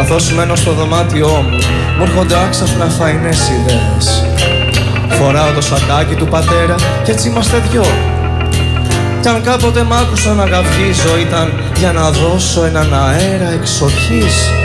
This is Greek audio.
Καθώς μένω στο δωμάτιό μου, μου έρχονται άξαφνα φαϊνές ιδέες. Φοράω το σακάκι του πατέρα κι έτσι είμαστε δυο. Κι αν κάποτε μ' άκουσαν να γαυγίζω, ήταν για να δώσω έναν αέρα εξοχής